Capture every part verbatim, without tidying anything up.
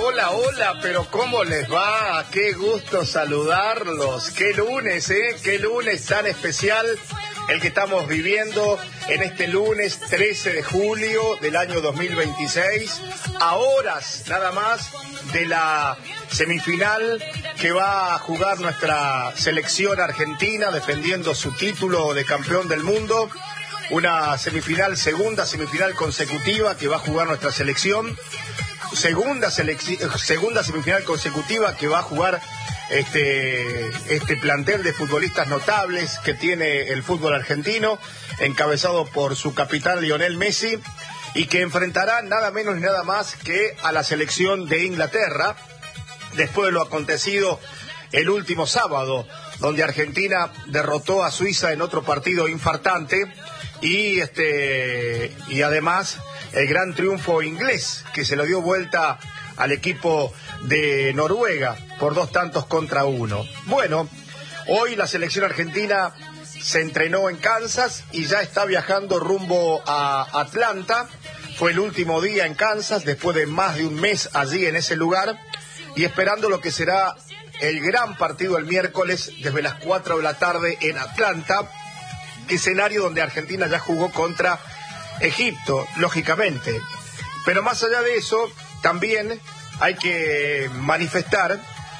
hola, hola, pero ¿cómo les va? Qué gusto saludarlos. Qué lunes, ¿eh? Qué lunes tan especial el que estamos viviendo en este lunes trece de julio del año dos mil veintiséis, a horas nada más de la semifinal que va a jugar nuestra selección argentina defendiendo su título de campeón del mundo. Una semifinal, segunda semifinal consecutiva que va a jugar nuestra selección. Segunda, selec- segunda semifinal consecutiva que va a jugar este, este plantel de futbolistas notables que tiene el fútbol argentino, encabezado por su capitán Lionel Messi, y que enfrentará nada menos ni nada más que a la selección de Inglaterra, después de lo acontecido el último sábado, donde Argentina derrotó a Suiza en otro partido infartante, y este y además el gran triunfo inglés que se lo dio vuelta al equipo de Noruega por dos tantos contra uno. Bueno, hoy la selección argentina se entrenó en Kansas y ya está viajando rumbo a Atlanta. Fue el último día en Kansas después de más de un mes allí en ese lugar y esperando lo que será el gran partido el miércoles desde las cuatro de la tarde en Atlanta, escenario donde Argentina ya jugó contra Egipto, lógicamente. Pero más allá de eso, también hay que manifestar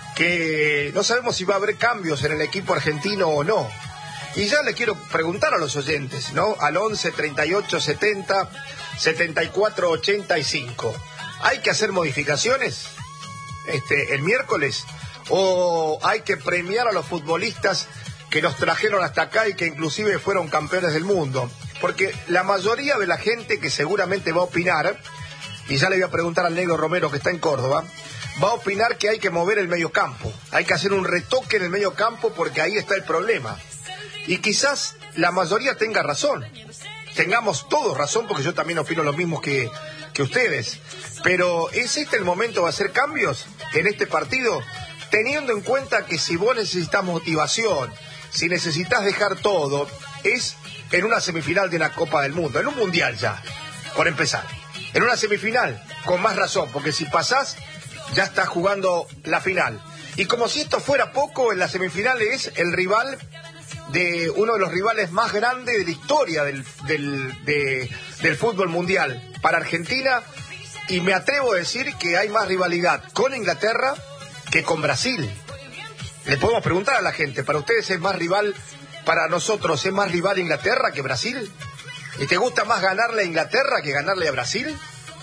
que no sabemos si va a haber cambios en el equipo argentino o no. Y ya le quiero preguntar a los oyentes, ¿no? Al once, treinta y ocho, setenta, setenta y cuatro, ochenta y cinco. ¿Hay que hacer modificaciones este, el miércoles? ¿O hay que premiar a los futbolistas que nos trajeron hasta acá y que inclusive fueron campeones del mundo? Porque la mayoría de la gente que seguramente va a opinar, y ya le voy a preguntar al negro Romero que está en Córdoba, va a opinar que hay que mover el mediocampo, hay que hacer un retoque en el mediocampo porque ahí está el problema. Y quizás la mayoría tenga razón, tengamos todos razón, porque yo también opino lo mismo que, que ustedes. Pero ¿es este el momento de hacer cambios en este partido? Teniendo en cuenta que si vos necesitas motivación, si necesitas dejar todo, es en una semifinal de una Copa del Mundo, en un Mundial ya, por empezar. En una semifinal, con más razón, porque si pasás, ya estás jugando la final. Y como si esto fuera poco, en la semifinal es el rival de uno de los rivales más grandes de la historia del, del, de, del fútbol mundial para Argentina, y me atrevo a decir que hay más rivalidad con Inglaterra que con Brasil. Le podemos preguntar a la gente, ¿para ustedes es más rival, para nosotros es más rival Inglaterra que Brasil? ¿Y te gusta más ganarle a Inglaterra que ganarle a Brasil?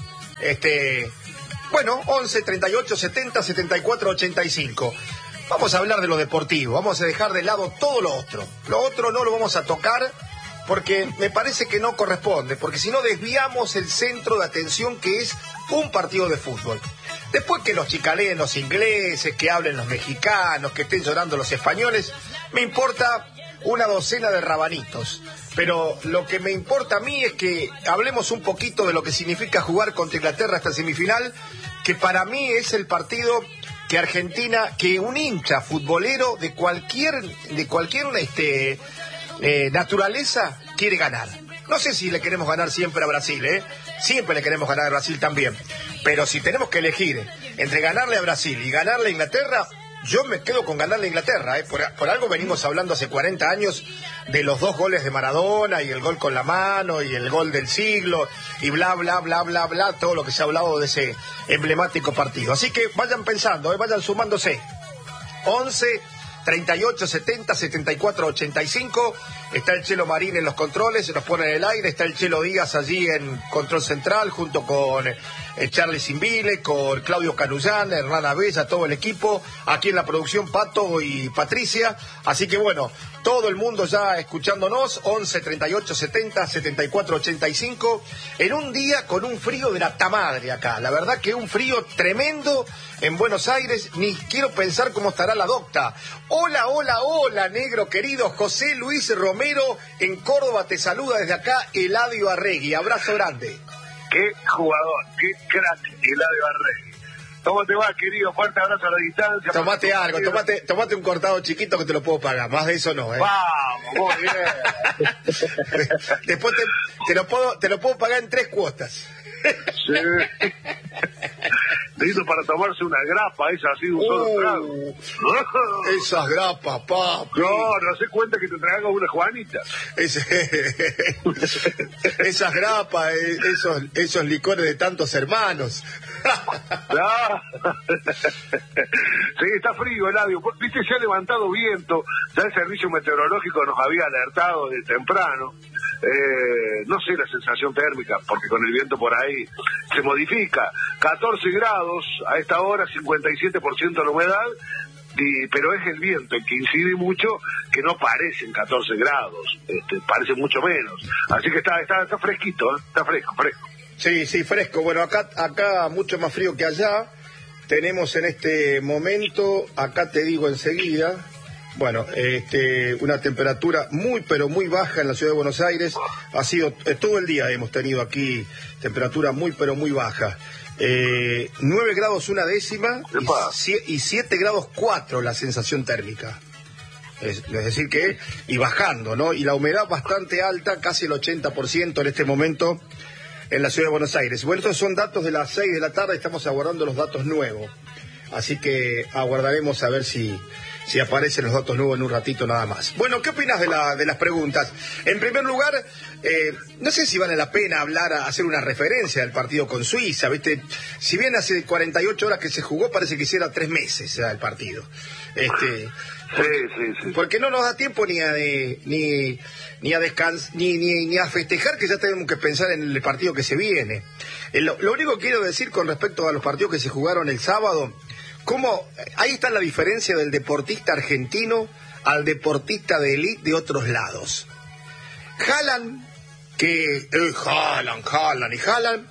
Este, bueno, once, treinta y ocho, setenta, setenta y cuatro, ochenta y cinco. Vamos a hablar de lo deportivo, vamos a dejar de lado todo lo otro. Lo otro no lo vamos a tocar porque me parece que no corresponde, porque si no desviamos el centro de atención que es un partido de fútbol. Después que nos chicaleen los ingleses, que hablen los mexicanos, que estén llorando los españoles, me importa una docena de rabanitos. Pero lo que me importa a mí es que hablemos un poquito de lo que significa jugar contra Inglaterra esta semifinal, que para mí es el partido que Argentina, que un hincha futbolero de cualquier, de cualquier este, eh, naturaleza quiere ganar. No sé si le queremos ganar siempre a Brasil, ¿eh? Siempre le queremos ganar a Brasil también. Pero si tenemos que elegir entre ganarle a Brasil y ganarle a Inglaterra, yo me quedo con ganarle a Inglaterra, ¿eh? Por, por algo venimos hablando hace cuarenta años de los dos goles de Maradona y el gol con la mano y el gol del siglo y bla, bla, bla, bla, bla, todo lo que se ha hablado de ese emblemático partido. Así que vayan pensando, ¿eh? Vayan sumándose. once, treinta y ocho, setenta, setenta y cuatro, ochenta y cinco. Está el Chelo Marín en los controles, se nos pone en el aire. Está el Chelo Díaz allí en control central, junto con eh, Charlie Simbile, con Claudio Canullán, Hernán Abella, todo el equipo. Aquí en la producción, Pato y Patricia. Así que bueno, todo el mundo ya escuchándonos. once, treinta y ocho, setenta, setenta y cuatro, ochenta y cinco. En un día con un frío de la tamadre acá. La verdad que un frío tremendo en Buenos Aires. Ni quiero pensar cómo estará la docta. Hola, hola, hola, negro querido. José Luis Romero en Córdoba te saluda desde acá, Eladio Arregui. Abrazo grande. Qué jugador, qué crack, Eladio Arregui. ¿Cómo te va, querido? Fuerte abrazo a la distancia. Tomate algo, tomate, tomate un cortado chiquito que te lo puedo pagar. Más de eso no, ¿eh? Vamos, muy bien. Después te, te, lo puedo, te lo puedo pagar en tres cuotas. Sí. listo para tomarse una grapa, esa así de un solo uh, trago. Esas grapas, papi. No, no se cuenta que te traigan una Juanita. Ese, esas grapas, esos, esos licores de tantos hermanos. No. Sí, está frío, Eladio. Viste, se ha levantado viento. Ya el servicio meteorológico nos había alertado de temprano. Eh, no sé la sensación térmica, porque con el viento por ahí se modifica. catorce grados a esta hora, cincuenta y siete por ciento la humedad. Y, pero es el viento el que incide mucho, que no parecen catorce grados, este, parece mucho menos. Así que está, está, está fresquito, ¿eh? Está fresco, fresco. Sí, sí, fresco. Bueno, acá, acá mucho más frío que allá. Tenemos en este momento, acá te digo enseguida, bueno, este, una temperatura muy, pero muy baja en la ciudad de Buenos Aires. Ha sido, eh, todo el día hemos tenido aquí temperatura muy, pero muy baja. Eh, nueve grados una décima y, y siete grados cuatro la sensación térmica. Es, es decir que, y bajando, ¿no? Y la humedad bastante alta, casi el ochenta por ciento en este momento en la ciudad de Buenos Aires. Bueno, estos son datos de las seis de la tarde, estamos aguardando los datos nuevos. Así que aguardaremos a ver si, si aparecen los datos nuevos en un ratito nada más. Bueno, ¿qué opinas de, la, de las preguntas? En primer lugar, eh, no sé si vale la pena hablar, hacer una referencia del partido con Suiza, ¿viste? Si bien hace cuarenta y ocho horas que se jugó, parece que hiciera tres meses ya el partido. Este... Sí, sí, sí. Porque no nos da tiempo ni a de, ni ni a descansar ni, ni ni a festejar, que ya tenemos que pensar en el partido que se viene. Eh, lo, lo único que quiero decir con respecto a los partidos que se jugaron el sábado, cómo ahí está la diferencia del deportista argentino al deportista de élite de otros lados. Haaland, que eh, Haaland, Haaland y Haaland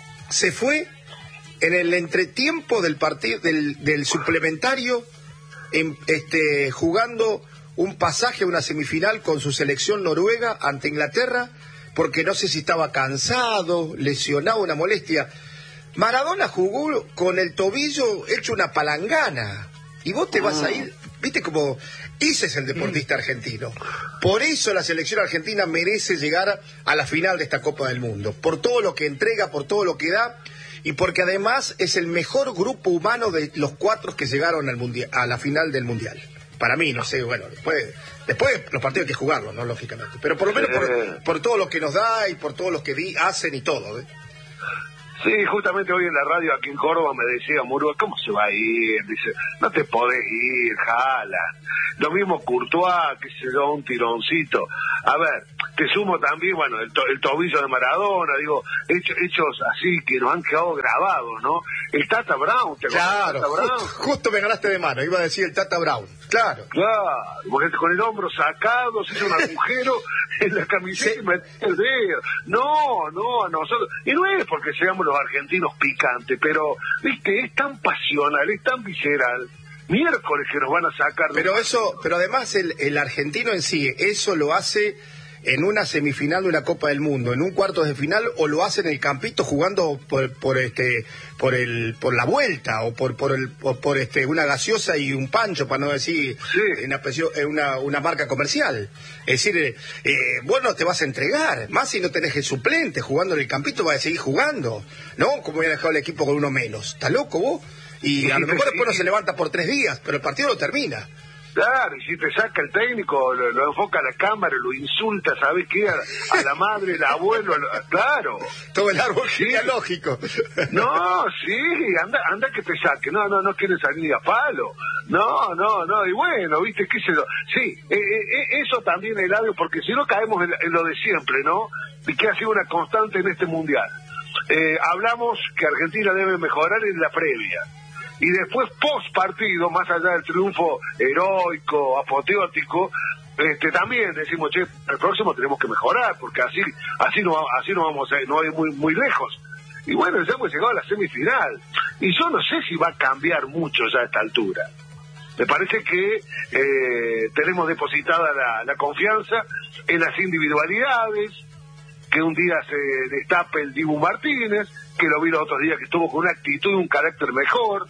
se fue en el entretiempo del partido del, del suplementario. En, este, jugando un pasaje a una semifinal con su selección noruega ante Inglaterra, porque no sé si estaba cansado, lesionado, una molestia. Maradona jugó con el tobillo hecho una palangana, y vos te vas a ir, viste como, ese es el deportista argentino. Por eso la selección argentina merece llegar a la final de esta Copa del Mundo, por todo lo que entrega, por todo lo que da, y porque además es el mejor grupo humano de los cuatro que llegaron al mundial, a la final del Mundial. Para mí, no sé, bueno, después después los partidos hay que jugarlos, ¿no? Lógicamente. Pero por lo menos por, por todo lo que nos da y por todo lo que di, hacen y todo, ¿eh? Sí, justamente hoy en la radio aquí en Córdoba me decía Murúa, ¿cómo se va a ir? Dice, no te podés ir, jala. Lo mismo Courtois, que se da un tironcito. A ver, te sumo también, bueno, el, to el tobillo de Maradona, digo, hechos, hechos así que nos han quedado grabados, ¿no? El Tata Brown, ¿te acuerdas? Claro, Tata Brown? Justo, justo me ganaste de mano, iba a decir el Tata Brown, claro. Claro, porque con el hombro sacado, se hizo un agujero en la camiseta sí. Y metió el dedo. No, no, a nosotros, y no es porque seamos los argentinos picantes, pero, viste, es tan pasional, es tan visceral. Miércoles que nos van a sacar. Pero eso, pero además el, el argentino en sí, eso lo hace en una semifinal de una Copa del Mundo, en un cuarto de final, o lo hace en el campito jugando por, por este, por el, por la vuelta, o por, por el, por, por este, una gaseosa y un pancho, para no decir sí. una, una, una marca comercial. Es decir, eh, vos no te vas a entregar, más si no tenés el suplente jugando en el campito, vas a seguir jugando, ¿no? Como hubiera dejado el equipo con uno menos. ¿Estás loco vos? Y a lo mejor después no se levanta por tres días, pero el partido lo termina. Claro, y si te saca el técnico, lo, lo enfoca a la cámara, lo insulta, ¿sabes qué? A, a la madre, el abuelo, a, claro. Todo el árbol sí. genealógico. No, sí, anda anda que te saque. No, no, no quiere salir ni a palo. No, no, no, y bueno, viste, qué sé yo. Sí, eh, eh, eso también, Eladio, porque si no caemos en, en lo de siempre, ¿no? Y que ha sido una constante en este Mundial. Eh, hablamos que Argentina debe mejorar en la previa. Y después, post partido, más allá del triunfo heroico, apoteótico, este, también decimos, che, el próximo tenemos que mejorar, porque así así no así no vamos a no ir muy muy lejos. Y bueno, ya hemos llegado a la semifinal. Y yo no sé si va a cambiar mucho ya a esta altura. Me parece que eh, tenemos depositada la, la confianza en las individualidades, que un día se destape el Dibu Martínez, que lo vi los otros días que estuvo con una actitud y un carácter mejor.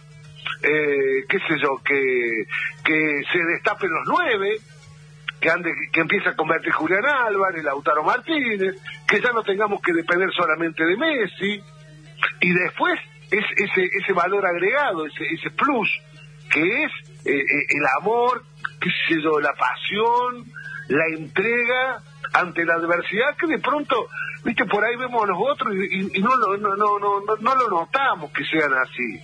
Eh, qué sé yo, que que se destapen los nueve, que ande, que empiece a convertir Julián Álvarez, Lautaro Martínez, que ya no tengamos que depender solamente de Messi, y después es ese ese valor agregado, ese ese plus, que es eh, eh, el amor, qué sé yo, la pasión, la entrega ante la adversidad, que de pronto, viste, por ahí vemos a los otros y, y, y no, no, no, no, no, no lo notamos que sean así.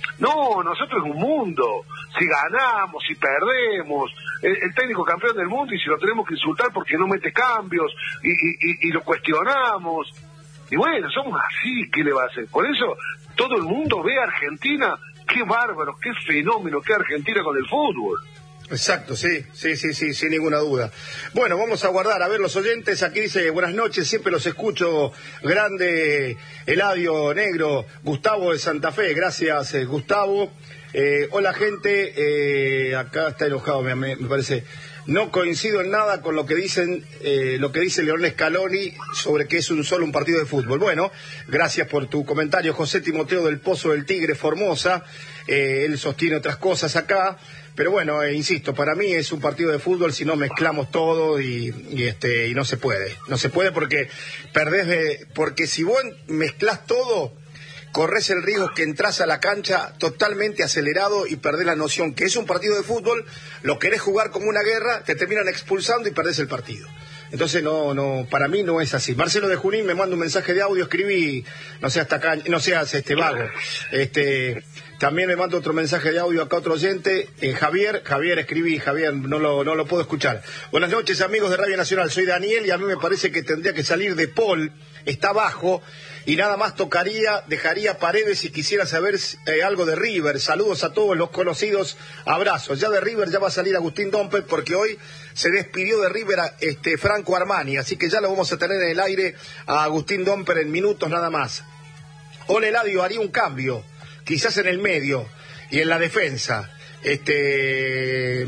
No, nosotros es un mundo, si ganamos, si perdemos, el, el técnico campeón del mundo, y si lo tenemos que insultar porque no mete cambios, y, y, y lo cuestionamos, y bueno, somos así, ¿qué le va a hacer? Por eso todo el mundo ve a Argentina, qué bárbaro, qué fenómeno, qué Argentina con el fútbol. Exacto, sí, sí, sí, sí, sin ninguna duda. Bueno, vamos a guardar, a ver los oyentes, aquí dice, buenas noches, siempre los escucho, grande Eladio Negro, Gustavo de Santa Fe, gracias eh, Gustavo. Eh, hola gente, eh, acá está enojado, me, me parece, no coincido en nada con lo que dicen, eh, lo que dice Leonel Scaloni sobre que es un solo un partido de fútbol. Bueno, gracias por tu comentario, José Timoteo del Pozo del Tigre, Formosa, eh, él sostiene otras cosas acá. Pero bueno, eh, insisto, para mí es un partido de fútbol si no mezclamos todo y, y este y no se puede. No se puede porque perdés, de, porque si vos mezclás todo, corres el riesgo que entras a la cancha totalmente acelerado y perdés la noción que es un partido de fútbol, lo querés jugar como una guerra, te terminan expulsando y perdés el partido. Entonces no, no, para mí no es así. Marcelo de Junín me manda un mensaje de audio, escribí, no sé hasta acá, no seas este vago, este también me manda otro mensaje de audio acá otro oyente, eh, Javier, Javier escribí, Javier, no lo, no lo puedo escuchar. Buenas noches amigos de Radio Nacional, soy Daniel y a mí me parece que tendría que salir de Paul, está bajo y nada más tocaría, dejaría Paredes si quisiera saber eh, algo de River. Saludos a todos los conocidos, abrazos. Ya de River ya va a salir Agustín Dompe porque hoy se despidió de River a, este, Franco Armani, así que ya lo vamos a tener en el aire a Agustín Domper en minutos nada más. Hola Eladio, haría un cambio, quizás en el medio y en la defensa. Este...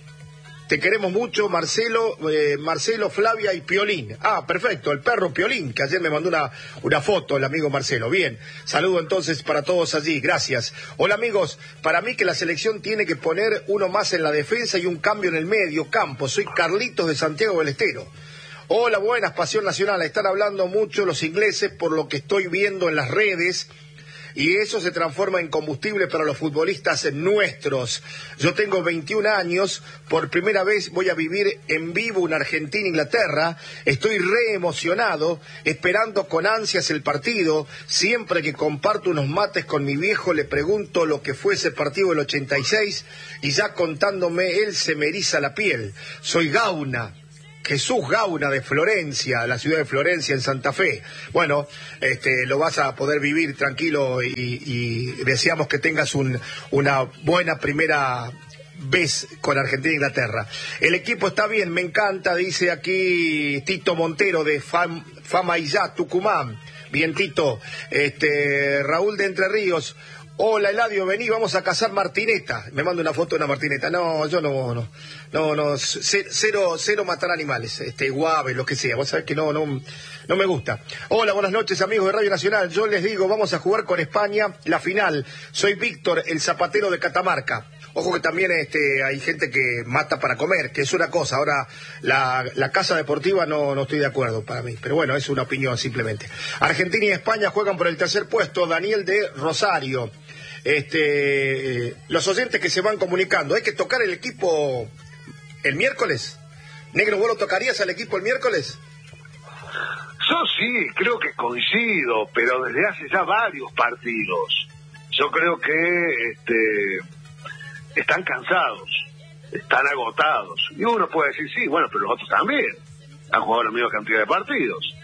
Te queremos mucho, Marcelo, eh, Marcelo, Flavia y Piolín. Ah, perfecto, el perro Piolín, que ayer me mandó una, una foto, el amigo Marcelo. Bien, saludo entonces para todos allí, gracias. Hola amigos, para mí que la selección tiene que poner uno más en la defensa y un cambio en el medio campo. Soy Carlitos de Santiago del Estero. Hola, buenas, Pasión Nacional. Están hablando mucho los ingleses por lo que estoy viendo en las redes. Y eso se transforma en combustible para los futbolistas nuestros. Yo tengo veintiún años, por primera vez voy a vivir en vivo una Argentina-Inglaterra, estoy re emocionado, esperando con ansias el partido, siempre que comparto unos mates con mi viejo le pregunto lo que fue ese partido del ochenta y seis, y ya contándome él se me eriza la piel. Soy Gauna. Jesús Gauna de Florencia, la ciudad de Florencia en Santa Fe. Bueno, este, lo vas a poder vivir tranquilo y, y deseamos que tengas un, una buena primera vez con Argentina e Inglaterra. El equipo está bien, me encanta, dice aquí Tito Montero de Fam, Famaillá, Tucumán. Bien, Tito. Este, Raúl de Entre Ríos. Hola Eladio, vení, vamos a cazar martineta. Me manda una foto de una martineta. No, yo no, no, no, no, cero, cero matar animales, este, guaves, lo que sea. Vos sabés que no, no, no me gusta. Hola, buenas noches amigos de Radio Nacional. Yo les digo, vamos a jugar con España la final. Soy Víctor, el zapatero de Catamarca. Ojo que también este, hay gente que mata para comer, que es una cosa. Ahora, la, la casa deportiva no, no estoy de acuerdo para mí. Pero bueno, es una opinión simplemente. Argentina y España juegan por el tercer puesto. Daniel de Rosario. Este, los oyentes que se van comunicando, hay que tocar el equipo el miércoles. Negro, ¿vos lo tocarías al equipo el miércoles? Yo sí, creo que coincido, pero desde hace ya varios partidos. Yo creo que este, están cansados, están agotados. Y uno puede decir, sí, bueno, pero los otros también han jugado la misma cantidad de partidos.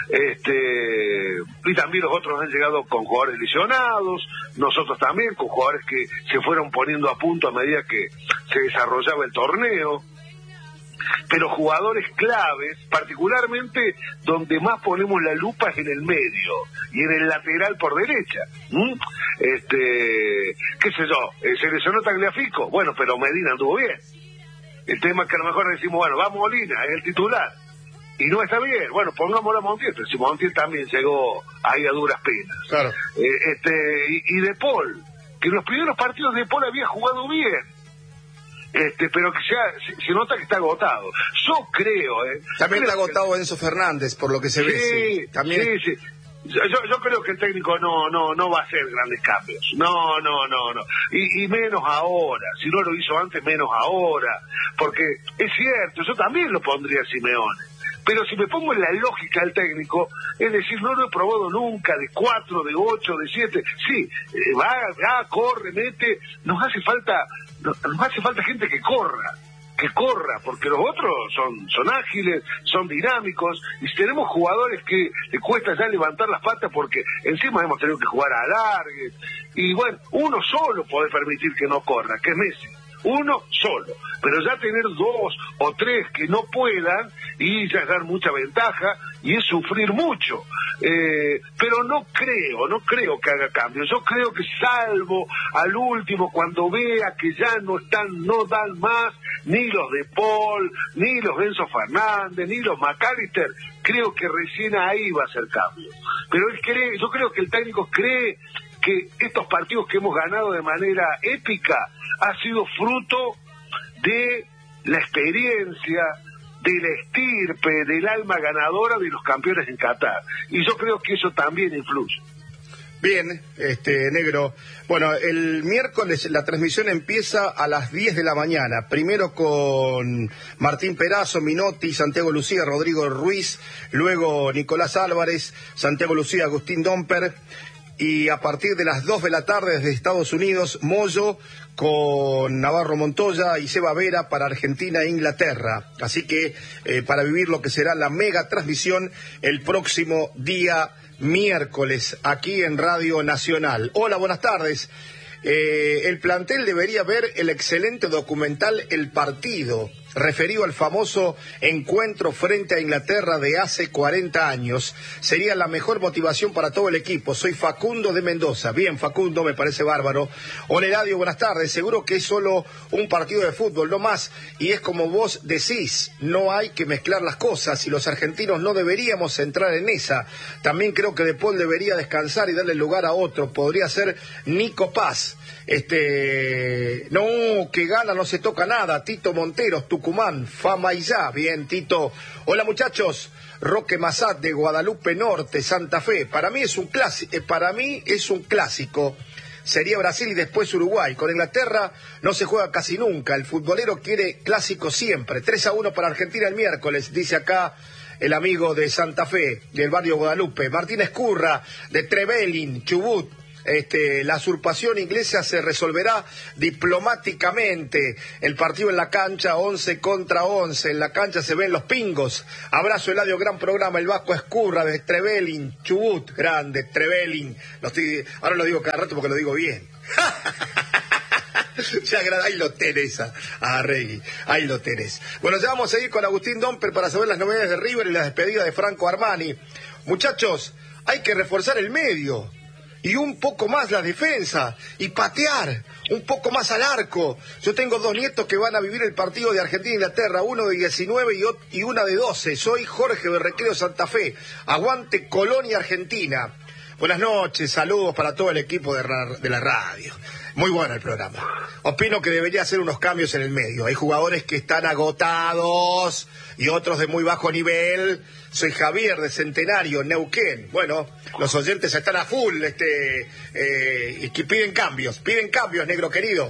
Este, y también los otros han llegado con jugadores lesionados, nosotros también con jugadores que se fueron poniendo a punto a medida que se desarrollaba el torneo, pero jugadores claves, particularmente donde más ponemos la lupa es en el medio y en el lateral por derecha. ¿Mm? Este, qué sé yo, se lesionó Tagliafico, bueno, pero Medina anduvo bien. El tema es que a lo mejor decimos, bueno, va Molina, es el titular. Y no está bien, bueno, pongámoslo a Montiel, pero si Montiel también llegó ahí a duras penas. Claro. Eh, este, y, y De Paul, que en los primeros partidos De Paul había jugado bien, este, pero que ya se, se nota que está agotado. Yo creo, eh. También creo está agotado que... Enzo Fernández, por lo que se sí, ve. Sí, también. Sí, sí. Yo, yo, yo creo que el técnico no no no va a hacer grandes cambios. No, no, no, no. Y, y menos ahora. Si no lo hizo antes, menos ahora. Porque es cierto, yo también lo pondría a Simeone. Pero si me pongo en la lógica del técnico, es decir, no lo he probado nunca, de cuatro, de ocho, de siete. Sí, eh, va, va, corre, mete. Nos hace falta, nos, nos hace falta gente que corra. que corra, porque los otros son son ágiles, son dinámicos, y si tenemos jugadores que le cuesta ya levantar las patas porque encima hemos tenido que jugar a alargues, y bueno, uno solo puede permitir que no corra, que es Messi, uno solo, pero ya tener dos o tres que no puedan, y ya es dar mucha ventaja, y es sufrir mucho, eh, pero no creo, no creo que haga cambios, yo creo que salvo al último, cuando vea que ya no están, no dan más, ni los de Paul, ni los Enzo Fernández, ni los McAllister, creo que recién ahí va a hacer cambio. Pero él cree, yo creo que el técnico cree que estos partidos que hemos ganado de manera épica ha sido fruto de la experiencia, de la estirpe, del alma ganadora de los campeones en Qatar. Y yo creo que eso también influye. Bien, este negro. Bueno, el miércoles la transmisión empieza a las diez de la mañana. Primero con Martín Perazo, Minotti, Santiago Lucía, Rodrigo Ruiz. Luego Nicolás Álvarez, Santiago Lucía, Agustín Domper. Y a partir de las dos de la tarde desde Estados Unidos, Moyo con Navarro Montoya y Seba Vera para Argentina e Inglaterra. Así que eh, para vivir lo que será la mega transmisión el próximo día miércoles aquí en Radio Nacional. Hola, buenas tardes. Eh, el plantel debería ver el excelente documental El Partido, referido al famoso encuentro frente a Inglaterra de hace cuarenta años. Sería la mejor motivación para todo el equipo. Soy Facundo de Mendoza. Bien, Facundo, me parece bárbaro. Hola, Eladio, buenas tardes. Seguro que es solo un partido de fútbol, no más. Y es como vos decís, no hay que mezclar las cosas y los argentinos no deberíamos entrar en esa. También creo que De Paul debería descansar y darle lugar a otro. Podría ser Nico Paz. Este, no, que gana, no se toca nada. Tito Monteros, Tucumán, Fama y ya. Bien, Tito. Hola, muchachos. Roque Massat de Guadalupe Norte, Santa Fe. Para mí es un clásico, eh, para mí es un clásico. Sería Brasil y después Uruguay. Con Inglaterra no se juega casi nunca. El futbolero quiere clásico siempre. tres a uno para Argentina el miércoles, dice acá el amigo de Santa Fe, del barrio Guadalupe. Martín Escurra, de Trevelin, Chubut. Este, la usurpación inglesa se resolverá diplomáticamente. El partido en la cancha, once contra once. En la cancha se ven los pingos. Abrazo, Eladio, gran programa. El Vasco Escurra de Trevelin, Chubut, grande, Trevelin. Lo estoy, ahora lo digo cada rato porque lo digo bien. Ya, ahí lo tenés a, a Regui, ahí lo tenés. Bueno, ya vamos a ir con Agustín Domper para saber las novedades de River y la despedida de Franco Armani. Muchachos, hay que reforzar el medio. Y un poco más la defensa, y patear, un poco más al arco. Yo tengo dos nietos que van a vivir el partido de Argentina-Inglaterra, uno de diecinueve y, y una de doce. Soy Jorge de Recreo Santa Fe. Aguante Colonia, Argentina. Buenas noches, saludos para todo el equipo de, de la radio. Muy bueno el programa. Opino que debería hacer unos cambios en el medio. Hay jugadores que están agotados y otros de muy bajo nivel. Soy Javier de Centenario, Neuquén. Bueno, los oyentes están a full, este, eh, y que piden cambios, piden cambios, negro querido.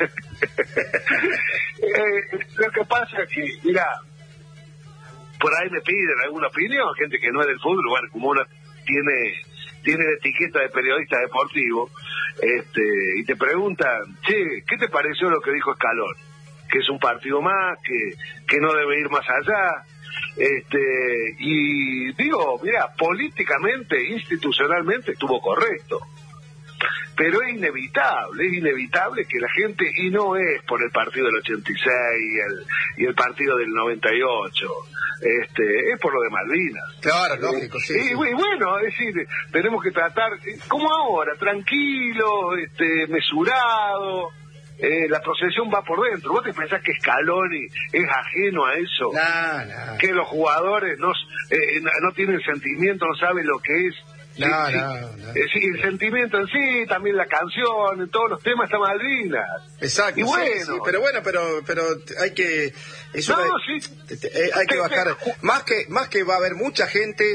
eh, lo que pasa es que, mira, por ahí me piden alguna opinión, gente que no es del fútbol, bueno, como uno tiene, tiene la etiqueta de periodista deportivo, este, y te preguntan, che, ¿qué te pareció lo que dijo Escalón? Que es un partido más, que, que no debe ir más allá. Este, y digo, mira, políticamente, institucionalmente estuvo correcto, pero es inevitable, es inevitable que la gente, y no es por el partido del ochenta y seis y el, y el partido del noventa y ocho, este, es por lo de Malvinas. Claro, lógico, sí. Y, sí. y bueno, es decir, tenemos que tratar, como ahora, tranquilo, este, mesurado. Eh, la procesión va por dentro. ¿Vos te pensás que Scaloni es ajeno a eso? No, no. Que los jugadores no, eh, no tienen sentimiento, no saben lo que es. No, sí, no, sí. no. Eh, sí, el sentimiento en sí, también la canción, en todos los temas está Malvinas. Exacto, y bueno, sí, sí, pero bueno, pero pero hay que eso no, hay, sí. hay que bajar más que más que va a haber mucha gente,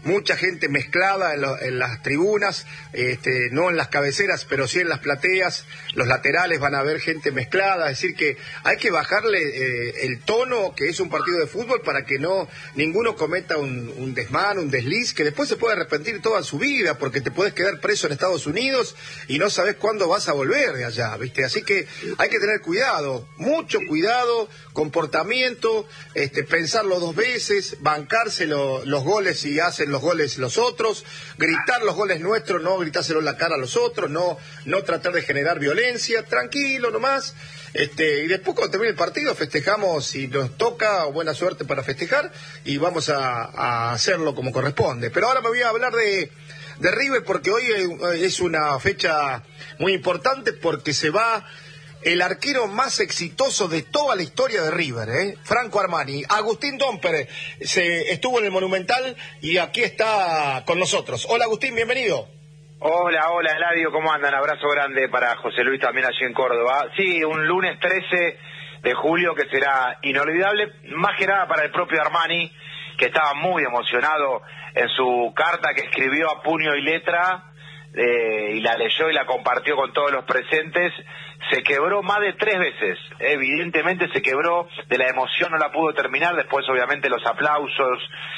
mucha gente mezclada en, lo, en las tribunas, este, no en las cabeceras, pero sí en las plateas, los laterales van a ver gente mezclada, es decir que hay que bajarle eh, el tono que es un partido de fútbol para que no ninguno cometa un, un desmán, un desliz, que después se puede arrepentir toda su vida, porque te puedes quedar preso en Estados Unidos y no sabes cuándo vas a volver de allá, ¿viste? Así que hay que tener cuidado, mucho cuidado, comportamiento, este, pensarlo dos veces, bancarse lo, los goles si hacen los goles los otros, gritar los goles nuestros, no gritárselo en la cara a los otros, no, no tratar de generar violencia, tranquilo nomás, este, y después cuando termine el partido festejamos si nos toca, buena suerte para festejar, y vamos a, a hacerlo como corresponde. Pero ahora me voy a hablar de de River porque hoy es una fecha muy importante porque se va el arquero más exitoso de toda la historia de River, ¿eh? Franco Armani. Agustín Domper se estuvo en el Monumental y aquí está con nosotros. Hola Agustín, bienvenido. Hola, hola Eladio, ¿cómo andan? Abrazo grande para José Luis también allí en Córdoba. Sí, un lunes trece de julio que será inolvidable, más que nada para el propio Armani, que estaba muy emocionado en su carta que escribió a puño y letra, eh, y la leyó y la compartió con todos los presentes. Se quebró más de tres veces, evidentemente se quebró, de la emoción no la pudo terminar, después obviamente los aplausos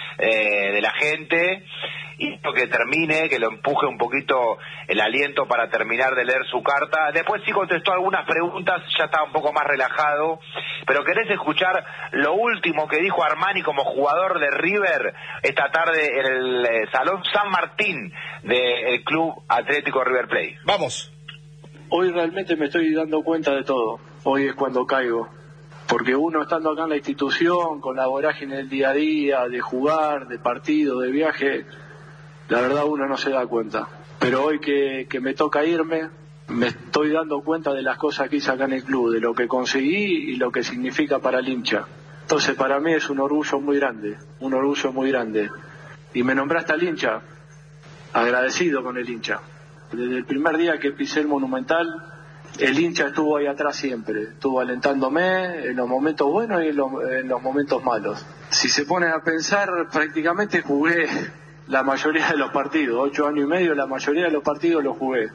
eh, de la gente, y que termine, que lo empuje un poquito el aliento para terminar de leer su carta. Después sí contestó algunas preguntas, ya estaba un poco más relajado, pero ¿querés escuchar lo último que dijo Armani como jugador de River esta tarde en el eh, Salón San Martín del Club Atlético River Plate? Vamos. Hoy realmente me estoy dando cuenta de todo. Hoy es cuando caigo. Porque uno estando acá en la institución, con la vorágine del día a día, de jugar, de partido, de viaje, la verdad uno no se da cuenta. Pero hoy que, que me toca irme, me estoy dando cuenta de las cosas que hice acá en el club, de lo que conseguí y lo que significa para el hincha. Entonces para mí es un orgullo muy grande, un orgullo muy grande. Y me nombraste al hincha, agradecido con el hincha. Desde el primer día que pisé el Monumental, el hincha estuvo ahí atrás siempre, estuvo alentándome en los momentos buenos y en los, en los momentos malos. Si se ponen a pensar, prácticamente jugué la mayoría de los partidos, ocho años y medio, la mayoría de los partidos los jugué.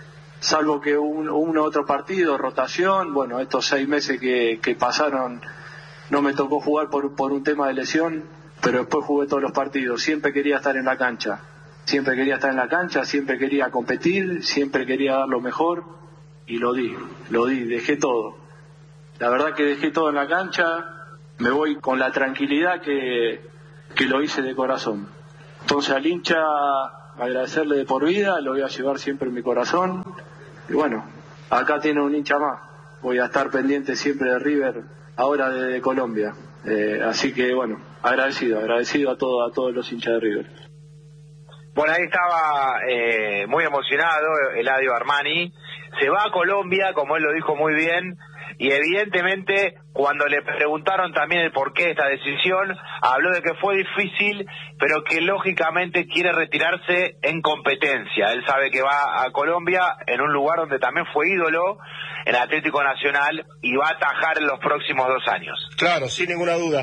Salvo que un, un otro partido, rotación, bueno, estos seis meses que, que pasaron no me tocó jugar por, por un tema de lesión, pero después jugué todos los partidos, siempre quería estar en la cancha. Siempre quería estar en la cancha, siempre quería competir, siempre quería dar lo mejor y lo di, lo di, dejé todo. La verdad que dejé todo en la cancha, me voy con la tranquilidad que, que lo hice de corazón. Entonces al hincha agradecerle de por vida, lo voy a llevar siempre en mi corazón. Y bueno, acá tiene un hincha más, voy a estar pendiente siempre de River, ahora desde Colombia. Eh, así que bueno, agradecido, agradecido a, todo, a todos los hinchas de River. Bueno, ahí estaba eh, muy emocionado Eladio Armani. Se va a Colombia, como él lo dijo muy bien, y evidentemente cuando le preguntaron también el porqué de esta decisión, habló de que fue difícil, pero que lógicamente quiere retirarse en competencia. Él sabe que va a Colombia, en un lugar donde también fue ídolo, en Atlético Nacional, y va a atajar en los próximos dos años. Claro, sin ninguna duda.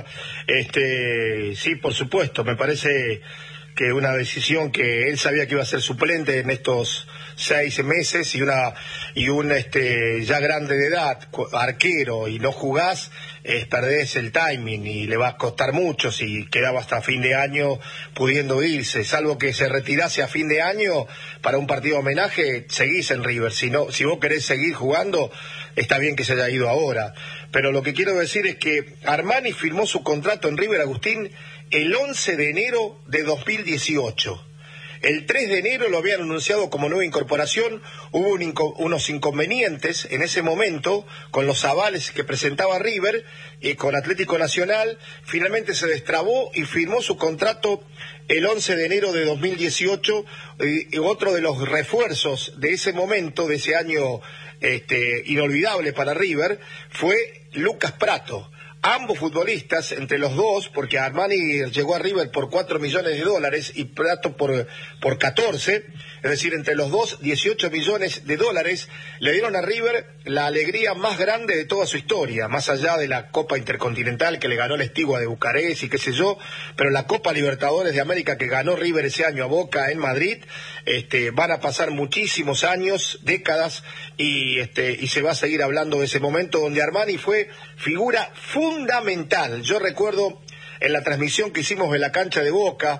Este, sí, por supuesto, me parece que una decisión que él sabía que iba a ser suplente en estos seis meses y una y un este ya grande de edad, arquero, y no jugás, eh, perdés el timing y le va a costar mucho si quedaba hasta fin de año pudiendo irse, salvo que se retirase a fin de año para un partido de homenaje, seguís en River. Si no, si vos querés seguir jugando, está bien que se haya ido ahora. Pero lo que quiero decir es que Armani firmó su contrato en River, Agustín, el once de enero de dos mil dieciocho. El tres de enero lo habían anunciado como nueva incorporación. Hubo un inco- unos inconvenientes en ese momento con los avales que presentaba River y con Atlético Nacional. Finalmente se destrabó y firmó su contrato el once de enero de dos mil dieciocho. Y, y otro de los refuerzos de ese momento, de ese año este, inolvidable para River, fue Lucas Pratto. ambos futbolistas, entre los dos, porque Armani llegó a River por cuatro millones de dólares y Prato por, por catorce, es decir, entre los dos, dieciocho millones de dólares, le dieron a River la alegría más grande de toda su historia, más allá de la Copa Intercontinental que le ganó la Estigua de Bucarest y qué sé yo, pero la Copa Libertadores de América que ganó River ese año a Boca en Madrid, este, van a pasar muchísimos años, décadas, y, este, y se va a seguir hablando de ese momento donde Armani fue figura fundamental. Yo recuerdo en la transmisión que hicimos en la cancha de Boca,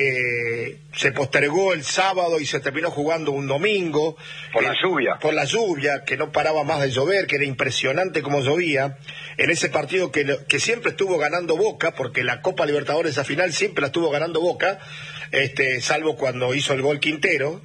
que se postergó el sábado y se terminó jugando un domingo. Por la eh, lluvia. Por la lluvia, que no paraba más de llover, que era impresionante como llovía. En ese partido que, que siempre estuvo ganando Boca, porque la Copa Libertadores esa final siempre la estuvo ganando Boca, este, salvo cuando hizo el gol Quintero.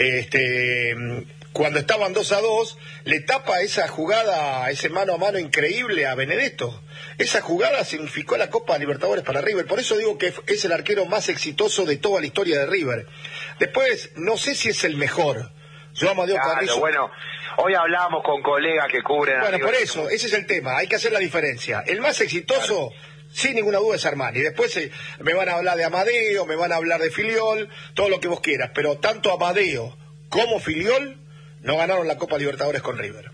Este... Cuando estaban dos a dos, le tapa esa jugada, ese mano a mano increíble a Benedetto. Esa jugada significó la Copa Libertadores para River. Por eso digo que es el arquero más exitoso de toda la historia de River. Después, no sé si es el mejor. Yo, Amadeo Claro, Carrizo... bueno, hoy hablamos con colegas que cubren... Bueno, River. por eso, ese es el tema. Hay que hacer la diferencia. El más exitoso... Claro. Sin ninguna duda es Armani. Después eh, me van a hablar de Amadeo, me van a hablar de Filiol, todo lo que vos quieras. Pero tanto Amadeo como Filiol no ganaron la Copa Libertadores con River.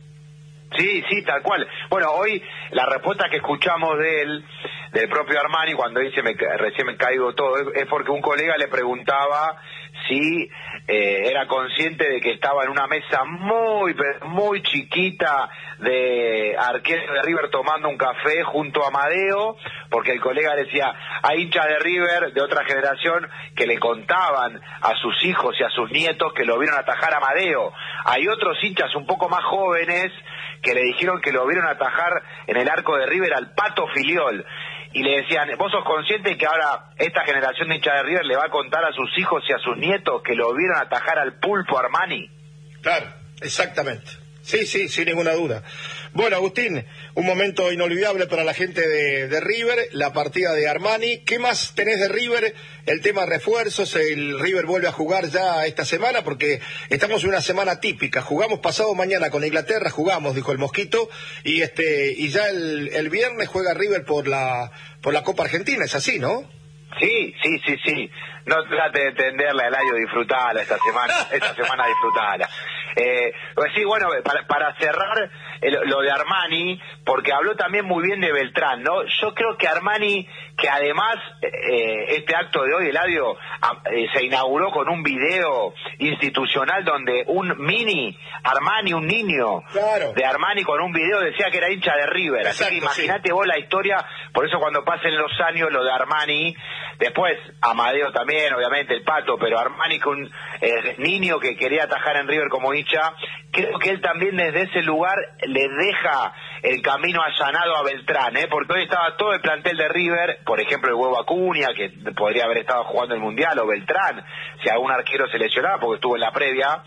Sí, sí, tal cual. Bueno, hoy la respuesta que escuchamos de él, del propio Armani, cuando dice me, recién me caigo todo, es porque un colega le preguntaba si eh, era consciente de que estaba en una mesa muy, muy chiquita de arqueros de River tomando un café junto a Amadeo, porque el colega decía, hay hinchas de River de otra generación que le contaban a sus hijos y a sus nietos que lo vieron atajar a Amadeo. Hay otros hinchas un poco más jóvenes que le dijeron que lo vieron atajar en el arco de River al Pato Filiol. Y le decían, ¿vos sos consciente que ahora esta generación de hinchas de River le va a contar a sus hijos y a sus nietos que lo vieron atajar al Pulpo Armani? Claro, exactamente. Sí, sí, sin ninguna duda. Bueno, Agustín, un momento inolvidable para la gente de, de River, la partida de Armani. ¿Qué más tenés de River? El tema de refuerzos, el River vuelve a jugar ya esta semana, porque estamos en una semana típica. Jugamos pasado mañana con Inglaterra, jugamos, dijo el Mosquito, y este y ya el, el viernes juega River por la por la Copa Argentina, es así, ¿no? Sí, sí, sí, sí. No trate de entenderla, Eladio, disfrutala esta semana, esta semana disfrutala. Eh, pues sí, bueno, para, para cerrar el, lo de Armani, porque habló también muy bien de Beltrán, ¿no? Yo creo que Armani, que además eh, este acto de hoy, Eladio, a, eh, se inauguró con un video institucional donde un mini Armani, un niño claro. de Armani con un video decía que era hincha de River. Exacto, así que imagínate sí. vos la historia, por eso cuando pasen los años lo de Armani, después Amadeo también, obviamente el Pato, pero Armani con eh, niño que quería atajar en River como hincha, creo que él también desde ese lugar le deja el camino allanado a Beltrán, ¿eh? Porque hoy estaba todo el plantel de River, por ejemplo el Huevo Acuña, que podría haber estado jugando el Mundial, o Beltrán, si algún arquero se lesionaba, porque estuvo en la previa.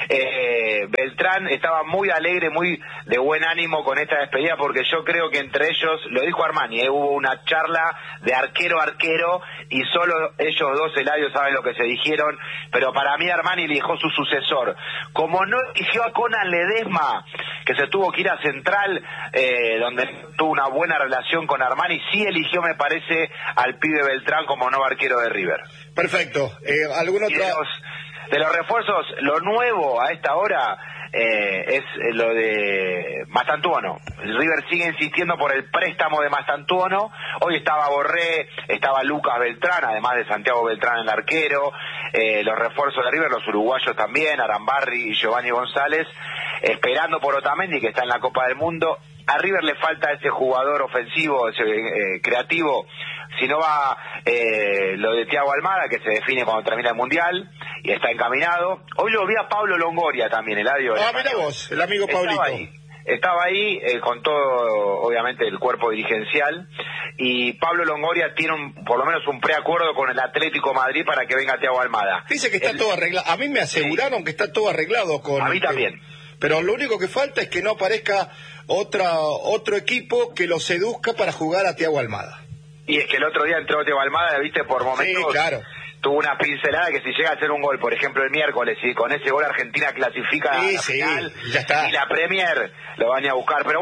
eh, Beltrán estaba muy alegre, muy de buen ánimo con esta despedida, porque yo creo que entre ellos, lo dijo Armani, ¿eh? Hubo una charla de arquero a arquero, y solo ellos dos, Eladio, saben lo que se dijeron, pero para mí Armani eligió su sucesor. Como no eligió a Conan Ledesma, que se tuvo que ir a Central, eh, donde tuvo una buena relación con Armani, sí eligió, me parece, al pibe Beltrán como nuevo arquero de River. Perfecto. Eh, ¿algún otro? Y de los, de los refuerzos, lo nuevo a esta hora eh, es lo de Mastantuono. River sigue insistiendo por el préstamo de Mastantuono. Hoy estaba Borré, estaba Lucas Beltrán, además de Santiago Beltrán el arquero. Eh, los refuerzos de River, los uruguayos también, Arambarri y Giovanni González, esperando por Otamendi, que está en la Copa del Mundo. A River le falta ese jugador ofensivo, ese eh, creativo. Si no va eh, lo de Thiago Almada, que se define cuando termina el Mundial, y está encaminado. Hoy lo vi a Pablo Longoria también, Eladio. Ah, mira vos, el amigo Pablito. Estaba ahí, estaba ahí eh, con todo, obviamente, el cuerpo dirigencial, y Pablo Longoria tiene un, por lo menos un preacuerdo con el Atlético Madrid para que venga Thiago Almada. Dice que está el, todo arreglado. A mí me aseguraron sí. que está todo arreglado con... A mí también. Pero lo único que falta es que no aparezca otra otro equipo que lo seduzca para jugar a Thiago Almada. Y es que el otro día entró Thiago Almada, viste, por momentos... Sí, claro. Tuvo una pincelada que si llega a hacer un gol, por ejemplo, el miércoles, y con ese gol Argentina clasifica sí, a la sí, final, ya está. Y la Premier lo van a buscar. Pero bueno,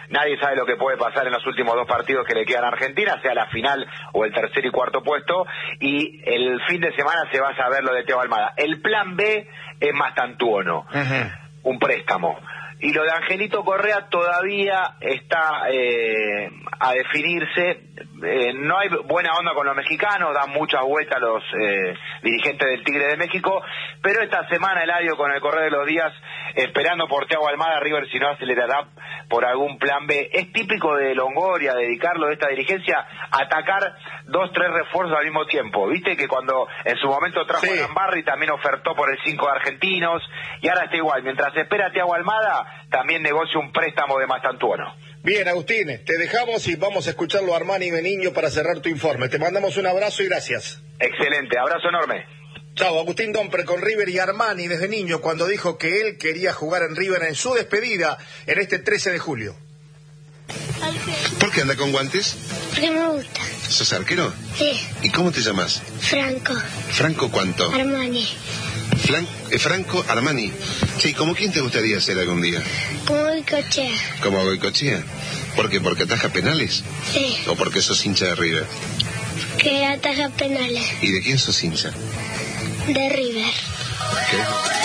nadie sabe lo que puede pasar en los últimos dos partidos que le quedan a Argentina, sea la final o el tercer y cuarto puesto, y el fin de semana se va a saber lo de Thiago Almada. El plan B es Mastantuono, uh-huh. un préstamo. Y lo de Angelito Correa todavía está eh, a definirse. Eh, no hay buena onda con los mexicanos, dan muchas vueltas los eh, dirigentes del Tigre de México, pero esta semana Eladio, con el correr de los días, esperando por Thiago Almada, River si no acelerará por algún plan B. Es típico de Longoria, dedicarlo de esta dirigencia, atacar dos, tres refuerzos al mismo tiempo. Viste que cuando en su momento trajo sí. a Lambarri también ofertó por el cinco de Argentinos, y ahora está igual. Mientras espera a Thiago Almada, también negocia un préstamo de Mastantuono. Bien, Agustín, te dejamos y vamos a escucharlo a Armani Beniño para cerrar tu informe. Te mandamos un abrazo y gracias. Excelente, abrazo enorme. Chao, Agustín Dompre con River y Armani desde niño cuando dijo que él quería jugar en River en su despedida en este trece de julio. ¿Por qué anda con guantes? Porque me gusta. ¿Sos arquero? Sí. ¿Y cómo te llamas? Franco. ¿Franco cuánto? Armani. Flan eh, Franco Armani. Sí, ¿cómo quién te gustaría ser algún día? Como Goicoechea. ¿Como Goicoechea? ¿Por qué? ¿Porque ataja penales? Sí. ¿O porque sos hincha de River? Que ataja penales. ¿Y de quién sos hincha? De River. ¿Qué?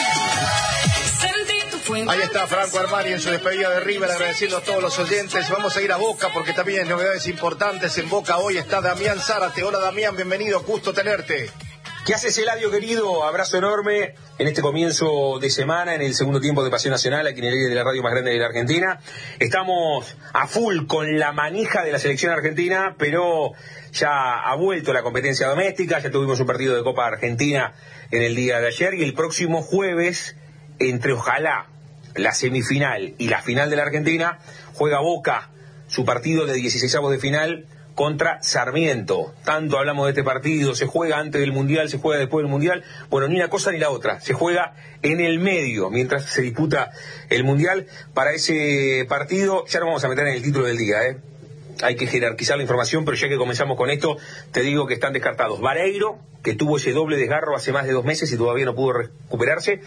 Ahí está Franco Armani en su despedida de River, agradeciendo a todos los oyentes. Vamos a ir a Boca porque también hay novedades importantes en Boca. Hoy está Damián Zárate. Hola Damián, bienvenido, gusto tenerte. ¿Qué haces, Eladio, querido? Abrazo enorme en este comienzo de semana, en el segundo tiempo de Pasión Nacional, aquí en el aire de la radio más grande de la Argentina. Estamos a full con la manija de la selección argentina, pero ya ha vuelto la competencia doméstica, ya tuvimos un partido de Copa Argentina en el día de ayer, y el próximo jueves, entre ojalá la semifinal y la final de la Argentina, juega Boca su partido de dieciseisavos de final contra Sarmiento. Tanto hablamos de este partido, se juega antes del Mundial, se juega después del Mundial. Bueno, ni una cosa ni la otra, se juega en el medio, mientras se disputa el Mundial. Para ese partido, ya nos vamos a meter en el título del día, ¿eh? Hay que jerarquizar la información, pero ya que comenzamos con esto, te digo que están descartados Vareiro, que tuvo ese doble desgarro hace más de dos meses y todavía no pudo recuperarse,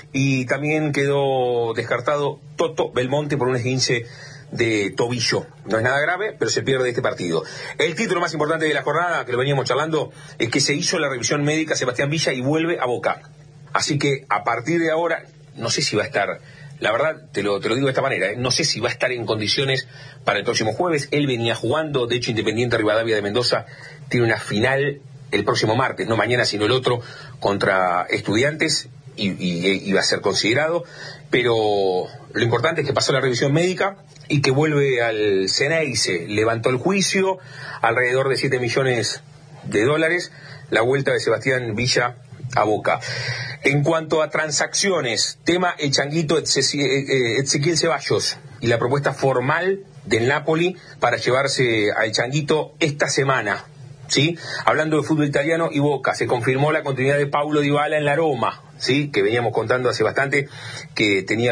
y también quedó descartado Toto Belmonte por un esguince de tobillo. No es nada grave, pero se pierde este partido. El título más importante de la jornada, que lo veníamos charlando, es que se hizo la revisión médica a Sebastián Villa y vuelve a Boca. Así que a partir de ahora, no sé si va a estar, la verdad te lo, te lo digo de esta manera, ¿eh? No sé si va a estar en condiciones para el próximo jueves. Él venía jugando, de hecho Independiente Rivadavia de Mendoza tiene una final el próximo martes, no mañana sino el otro, contra Estudiantes, y, y, y va a ser considerado, pero lo importante es que pasó la revisión médica y que vuelve al Ceneice. Levantó el juicio, alrededor de siete millones de dólares, la vuelta de Sebastián Villa a Boca. En cuanto a transacciones, tema el changuito Ezequiel Ceballos y la propuesta formal del Napoli para llevarse al changuito esta semana, ¿sí? Hablando de fútbol italiano y Boca, se confirmó la continuidad de Paulo Dybala en la Roma, ¿sí? Que veníamos contando hace bastante que tenía